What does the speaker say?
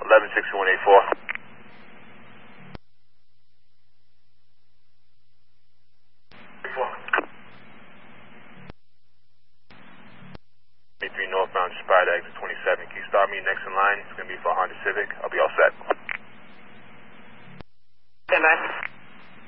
116184. Northbound, Spider, exit 27. Can you start me next in line?